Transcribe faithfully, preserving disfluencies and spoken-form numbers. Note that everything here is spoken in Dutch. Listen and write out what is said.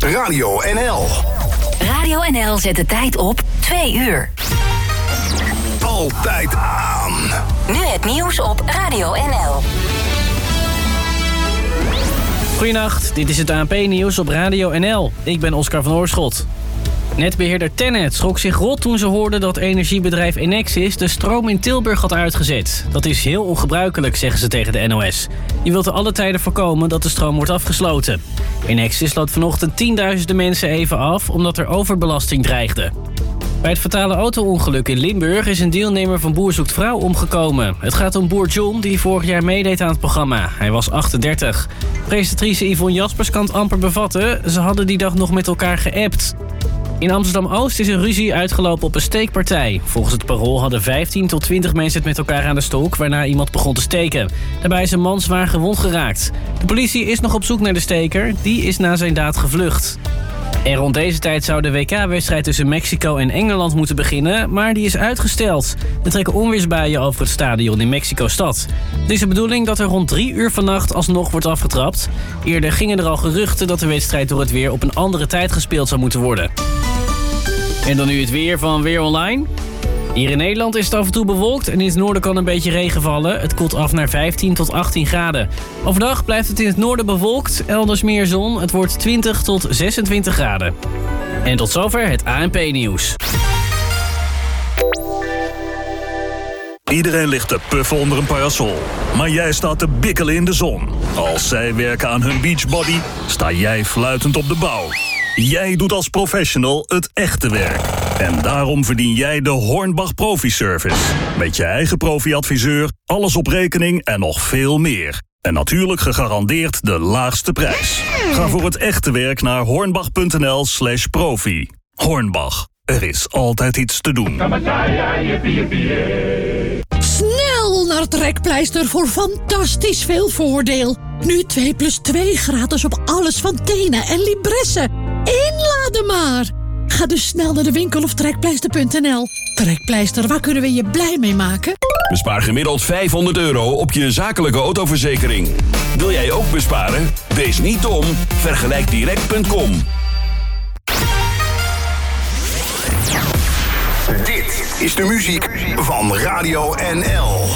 Radio N L. Radio N L zet de tijd op twee uur. Altijd aan. Nu het nieuws op Radio N L. Goedenacht, dit is het A N P-nieuws op Radio N L. Ik ben Oscar van Oorschot. Netbeheerder TenneT schrok zich rot toen ze hoorden dat energiebedrijf Enexis de stroom in Tilburg had uitgezet. Dat is heel ongebruikelijk, zeggen ze tegen de N O S. Je wilt er alle tijden voorkomen dat de stroom wordt afgesloten. Enexis sloot vanochtend tienduizenden mensen even af omdat er overbelasting dreigde. Bij het fatale auto-ongeluk in Limburg is een deelnemer van Boer Zoekt Vrouw omgekomen. Het gaat om boer John, die vorig jaar meedeed aan het programma. Hij was achtendertig. Presentatrice Yvonne Jaspers kan het amper bevatten. Ze hadden die dag nog met elkaar geappt. In Amsterdam-Oost is een ruzie uitgelopen op een steekpartij. Volgens het Parool hadden vijftien tot twintig mensen het met elkaar aan de stok, waarna iemand begon te steken. Daarbij is een man zwaar gewond geraakt. De politie is nog op zoek naar de steker. Die is na zijn daad gevlucht. En rond deze tijd zou de W K-wedstrijd tussen Mexico en Engeland moeten beginnen, maar die is uitgesteld. Er trekken onweersbuien over het stadion in Mexico-stad. Het is de bedoeling dat er rond drie uur vannacht alsnog wordt afgetrapt. Eerder gingen er al geruchten dat de wedstrijd door het weer op een andere tijd gespeeld zou moeten worden. En dan nu het weer van Weer Online. Hier in Nederland is het af en toe bewolkt en in het noorden kan een beetje regen vallen. Het koelt af naar vijftien tot achttien graden. Overdag blijft het in het noorden bewolkt, elders meer zon. Het wordt twintig tot zesentwintig graden. En tot zover het A N P-nieuws. Iedereen ligt te puffen onder een parasol. Maar jij staat te bikkelen in de zon. Als zij werken aan hun beachbody, sta jij fluitend op de bouw. Jij doet als professional het echte werk. En daarom verdien jij de Hornbach Profi Service. Met je eigen profi-adviseur, alles op rekening en nog veel meer. En natuurlijk gegarandeerd de laagste prijs. Ga voor het echte werk naar hornbach.nl slash profi. Hornbach, er is altijd iets te doen. Snel naar Trekpleister voor fantastisch veel voordeel. Nu twee plus twee gratis op alles van Tena en Libresse. Inladen maar! Ga dus snel naar de winkel of trekpleister punt n l. Trekpleister, waar kunnen we je blij mee maken? Bespaar gemiddeld vijfhonderd euro op je zakelijke autoverzekering. Wil jij ook besparen? Wees niet dom. vergelijk direct punt com. Dit is de muziek van Radio N L.